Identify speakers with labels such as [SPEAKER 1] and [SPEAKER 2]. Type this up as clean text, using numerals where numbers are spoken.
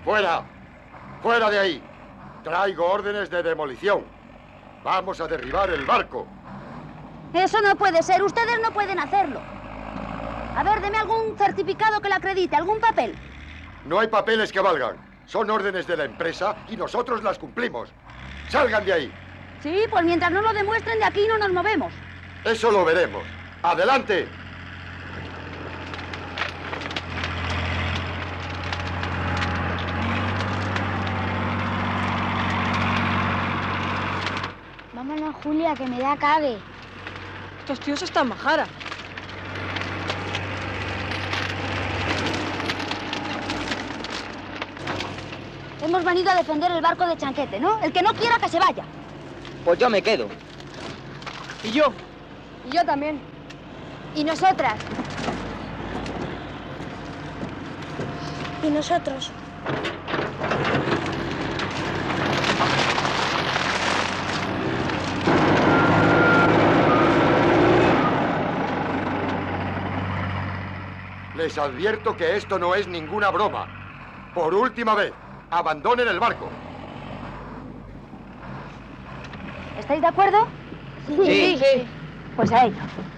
[SPEAKER 1] ¡Fuera! ¡Fuera de ahí! Traigo órdenes de demolición. Vamos a derribar el barco.
[SPEAKER 2] Eso no puede ser. Ustedes no pueden hacerlo. A ver, deme algún certificado que lo acredite, algún papel.
[SPEAKER 1] No hay papeles que valgan. Son órdenes de la empresa y nosotros las cumplimos. ¡Salgan de ahí!
[SPEAKER 2] Sí, pues mientras no lo demuestren, de aquí no nos movemos.
[SPEAKER 1] Eso lo veremos. ¡Adelante!
[SPEAKER 3] Vámonos, Julia, que me da cague.
[SPEAKER 4] Estos tíos están majara.
[SPEAKER 2] Hemos venido a defender el barco de Chanquete, ¿no? El que no quiera que se vaya.
[SPEAKER 5] Pues yo me quedo.
[SPEAKER 4] ¿Y yo?
[SPEAKER 3] Y yo también. ¿Y nosotras? ¿Y nosotros?
[SPEAKER 1] Les advierto que esto no es ninguna broma. Por última vez, abandonen el barco.
[SPEAKER 2] ¿Estáis de acuerdo?
[SPEAKER 5] Sí.
[SPEAKER 2] Pues a ello.